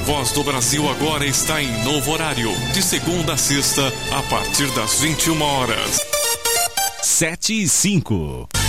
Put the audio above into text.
Voz do Brasil agora está em novo horário, de segunda a sexta, a partir das 21 horas. 7:05.